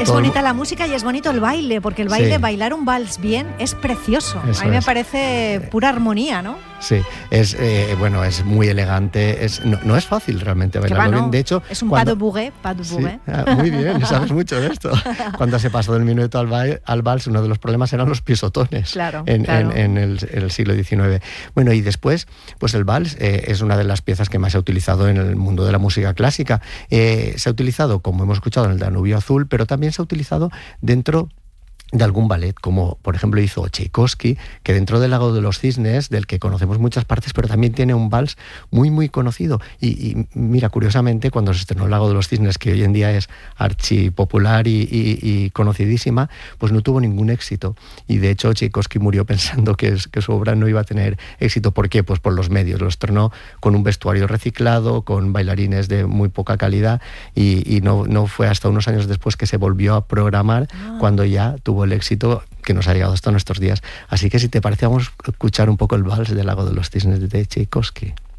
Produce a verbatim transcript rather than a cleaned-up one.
Es todo bonita el... la música y es bonito el baile, porque el baile, sí. bailar un vals bien es precioso. Eso a mí me es. parece pura armonía, ¿no? Sí, es eh, bueno, es muy elegante, es, no, no es fácil realmente bailarlo va, no. bien. De hecho, es un cuando... pas de bourrée, pas de bourrée. Sí, ah, muy bien, sabes mucho de esto. Cuando se pasó del minueto al, ba- al vals, uno de los problemas eran los pisotones claro, en, claro. en, en, el, en el siglo diecinueve. Bueno, y después, pues el vals eh, es una de las piezas que más se ha utilizado en el mundo de la música clásica. Eh, se ha utilizado, como hemos escuchado, en el Danubio Azul, pero también se ha utilizado dentro de algún ballet, como por ejemplo hizo Tchaikovsky, que dentro del Lago de los Cisnes, del que conocemos muchas partes, pero también tiene un vals muy muy conocido. Y, y mira, curiosamente, cuando se estrenó el Lago de los Cisnes, que hoy en día es archipopular y, y, y conocidísima, pues no tuvo ningún éxito. Y de hecho Tchaikovsky murió pensando que, es, que su obra no iba a tener éxito. ¿Por qué? Pues por los medios. Lo estrenó con un vestuario reciclado, con bailarines de muy poca calidad, y, y no, no fue hasta unos años después que se volvió a programar, ah. cuando ya tuvo el éxito que nos ha llegado hasta nuestros días. Así que si te parece, vamos a escuchar un poco el vals del Lago de los Cisnes de Tchaikovsky.